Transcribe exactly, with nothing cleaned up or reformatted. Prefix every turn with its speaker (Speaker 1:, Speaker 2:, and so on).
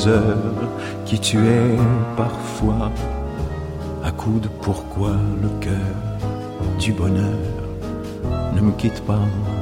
Speaker 1: heures qui tuaient parfois à coups de pourquoi le cœur du bonheur ne me quitte pas.